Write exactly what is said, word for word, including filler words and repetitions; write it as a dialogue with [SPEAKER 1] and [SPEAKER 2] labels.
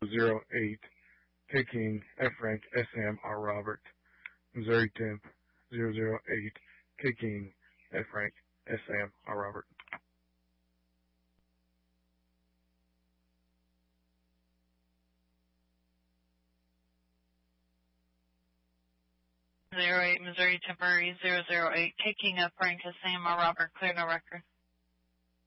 [SPEAKER 1] zero eight, K King, F Frank, S M, R Robert. Missouri Temp, zero zero eight, K King, F Frank, S M, R Robert.
[SPEAKER 2] Zero eight, Missouri Temporary, zero zero eight, K King, F Frank, S M, R Robert, clear no record.